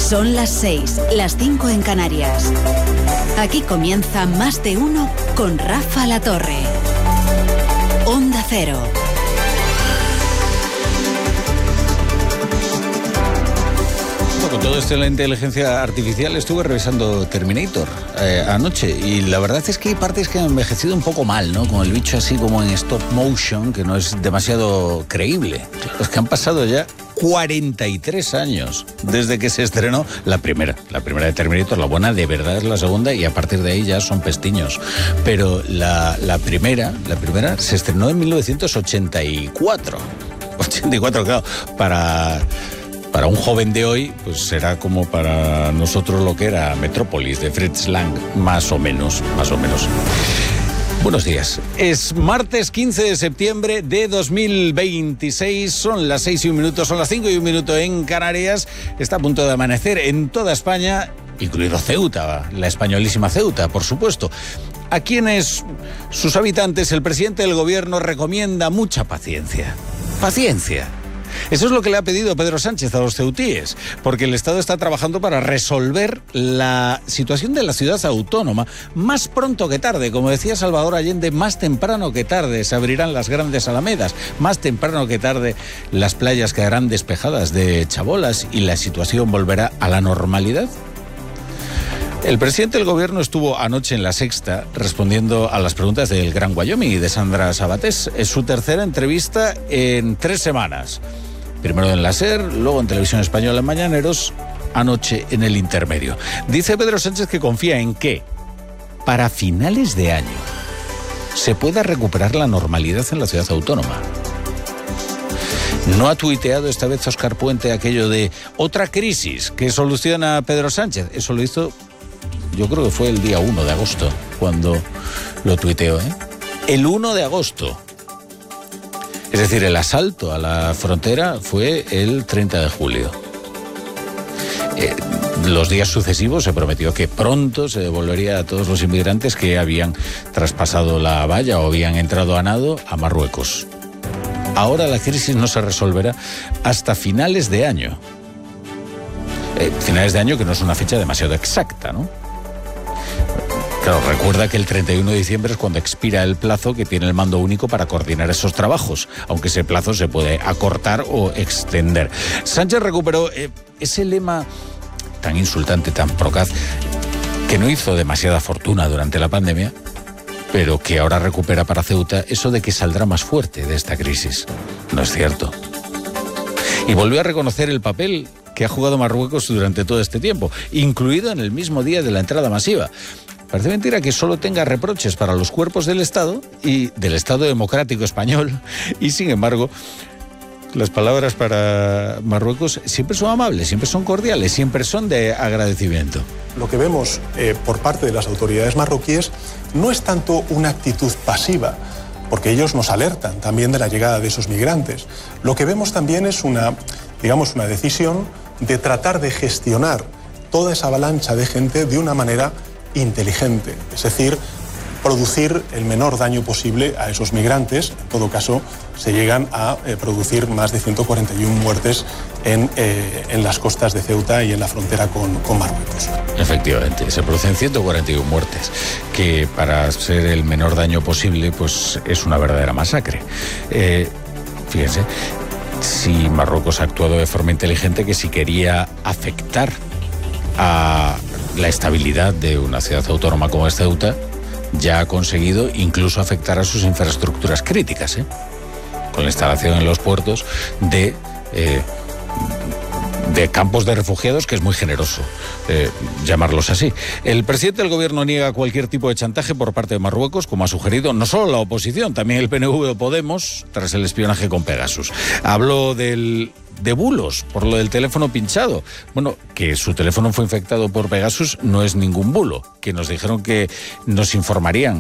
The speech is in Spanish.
Son las 6, las 5 en Canarias. Aquí comienza Más de Uno con Rafa La Torre. Onda Cero. Con todo esto de la inteligencia artificial estuve revisando Terminator anoche y la verdad es que hay partes que han envejecido un poco mal, ¿no? Con el bicho así como en stop motion, que no es demasiado creíble. Los que han pasado ya 43 años desde que se estrenó la primera de Terminator. La buena de verdad es la segunda y a partir de ahí ya son pestiños. Pero la primera se estrenó en 1984. 84, claro, para un joven de hoy, pues será como para nosotros lo que era Metrópolis de Fritz Lang, más o menos. Buenos días. Es martes 15 de septiembre de 2026. Son las 6 y 1 minuto, son las 5 y 1 minuto en Canarias. Está a punto de amanecer en toda España, incluido Ceuta, la españolísima Ceuta, por supuesto. A quienes, sus habitantes, el presidente del gobierno recomienda mucha paciencia. Paciencia. Eso es lo que le ha pedido Pedro Sánchez a los ceutíes, porque el Estado está trabajando para resolver la situación de la ciudad autónoma más pronto que tarde. Como decía Salvador Allende, más temprano que tarde se abrirán las grandes alamedas, más temprano que tarde las playas quedarán despejadas de chabolas y la situación volverá a la normalidad. El presidente del gobierno estuvo anoche en La Sexta respondiendo a las preguntas del Gran Wyoming y de Sandra Sabatés. Es su tercera entrevista en 3 semanas. Primero en la SER, luego en Televisión Española en Mañaneros, anoche en El Intermedio. Dice Pedro Sánchez que confía en que para finales de año se pueda recuperar la normalidad en la ciudad autónoma. No ha tuiteado esta vez Óscar Puente aquello de otra crisis que soluciona Pedro Sánchez. Eso lo hizo, yo creo que fue el día 1 de agosto cuando lo tuiteó, El 1 de agosto. Es decir, el asalto a la frontera fue el 30 de julio. Los días sucesivos se prometió que pronto se devolvería a todos los inmigrantes que habían traspasado la valla o habían entrado a nado a Marruecos. Ahora la crisis no se resolverá hasta finales de año. Finales de año que no es una fecha demasiado exacta, ¿no? Claro, recuerda que el 31 de diciembre es cuando expira el plazo que tiene el mando único para coordinar esos trabajos, aunque ese plazo se puede acortar o extender. Sánchez recuperó ese lema tan insultante, tan procaz, que no hizo demasiada fortuna durante la pandemia, pero que ahora recupera para Ceuta, eso de que saldrá más fuerte de esta crisis. No es cierto. Y volvió a reconocer el papel que ha jugado Marruecos durante todo este tiempo, incluido en el mismo día de la entrada masiva. Parece mentira que solo tenga reproches para los cuerpos del Estado y del Estado democrático español, y sin embargo las palabras para Marruecos siempre son amables, siempre son cordiales, siempre son de agradecimiento. Lo que vemos por parte de las autoridades marroquíes no es tanto una actitud pasiva, porque ellos nos alertan también de la llegada de esos migrantes. Lo que vemos también es una decisión de tratar de gestionar toda esa avalancha de gente de una manera inteligente, es decir, producir el menor daño posible a esos migrantes. En todo caso, se llegan a producir más de 141 muertes en las costas de Ceuta y en la frontera con Marruecos. Efectivamente, se producen 141 muertes, que para ser el menor daño posible, pues es una verdadera masacre. Fíjense, si Marruecos ha actuado de forma inteligente, que si quería afectar a la estabilidad de una ciudad autónoma como es Ceuta, ya ha conseguido incluso afectar a sus infraestructuras críticas, con la instalación en los puertos de campos de refugiados, que es muy generoso llamarlos así. El presidente del gobierno niega cualquier tipo de chantaje por parte de Marruecos, como ha sugerido no solo la oposición, también el PNV o Podemos, tras el espionaje con Pegasus. Habló de bulos por lo del teléfono pinchado. Bueno, que su teléfono fue infectado por Pegasus no es ningún bulo, que nos dijeron que nos informarían